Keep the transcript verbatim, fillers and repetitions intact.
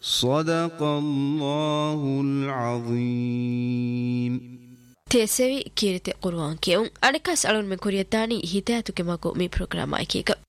صدق الله العظيم. تيسوي كيرتي قرآن كيون أنكاس ألون من كوريتاني هدايتو كما قو مي بروغرام أيكيكا